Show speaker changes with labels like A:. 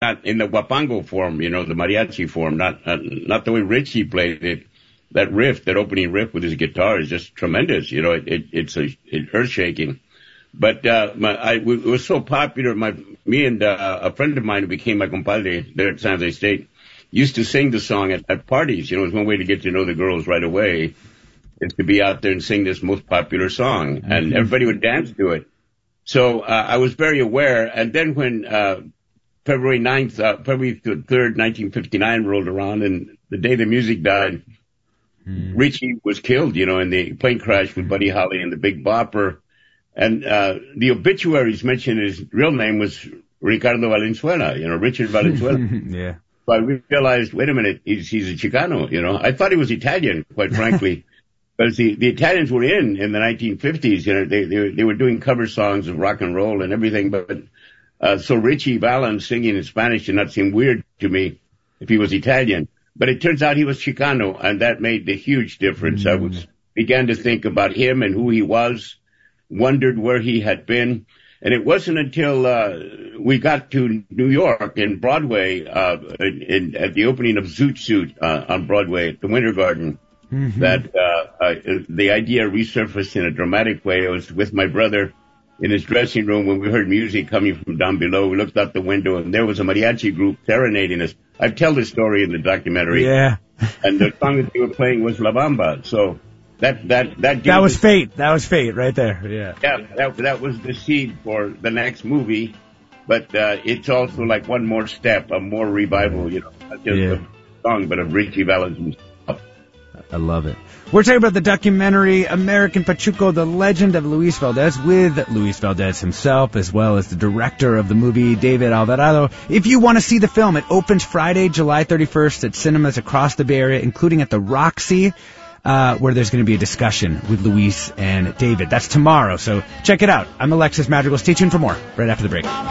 A: not in the guapango form, the mariachi form, not the way Richie played it. That riff, that opening riff with his guitar is just tremendous. It's earth shaking. But, it was so popular. Me and, a friend of mine who became my compadre there at San Jose State used to sing the song at parties. It was one way to get to know the girls right away, is to be out there and sing this most popular song. And everybody would dance to it. So, I was very aware. And then when, February 3rd, 1959 rolled around, and the day the music died, Richie was killed, in the plane crash with Buddy Holly and the Big Bopper. And, the obituaries mentioned his real name was Ricardo Valenzuela, Richard Valenzuela.
B: Yeah.
A: So I realized, wait a minute, he's a Chicano, I thought he was Italian, quite frankly. Because the Italians were in the 1950s, they were doing cover songs of rock and roll and everything, but, so Richie Valens singing in Spanish did not seem weird to me if he was Italian. But it turns out he was Chicano, and that made the huge difference. I began to think about him and who he was, wondered where he had been. And it wasn't until we got to New York in Broadway, at the opening of Zoot Suit on Broadway at the Winter Garden, that the idea resurfaced in a dramatic way. I was with my brother in his dressing room when we heard music coming from down below. We looked out the window, and there was a mariachi group serenading us. I tell this story in the documentary.
B: Yeah.
A: And the song that they were playing was La Bamba. So that
B: was fate. That was fate right there. Yeah.
A: Yeah, that was the seed for the next movie. But it's also like one more step, a more revival, not just of the song, but of Richie Valens.
B: I love it. We're talking about the documentary American Pachuco, The Legend of Luis Valdez, with Luis Valdez himself, as well as the director of the movie, David Alvarado. If you want to see the film, it opens Friday, July 31st at cinemas across the Bay Area, including at the Roxy, where there's going to be a discussion with Luis and David. That's tomorrow, so check it out. I'm Alexis Madrigal. Stay tuned for more right after the break.